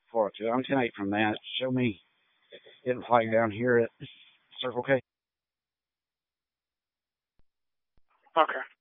402. I'm 10-8 from that. Show me hidden flag down here at Circle K. Okay.